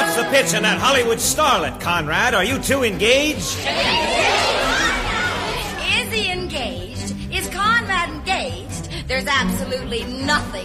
What's the pitch on that Hollywood starlet, Conrad? Are you two engaged? Is he engaged? Is Conrad engaged? There's absolutely nothing